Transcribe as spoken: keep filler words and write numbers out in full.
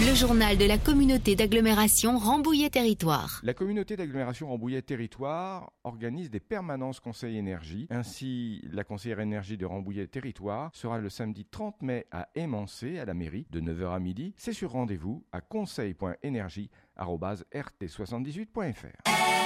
Le journal de la communauté d'agglomération Rambouillet Territoire. La communauté d'agglomération Rambouillet Territoire organise des permanences conseil énergie. Ainsi, la conseillère énergie de Rambouillet Territoire sera le samedi trente mai à Émancé, à la mairie, de neuf heures à midi. C'est sur rendez-vous à conseil point énergie arobase r t soixante-dix-huit point f r.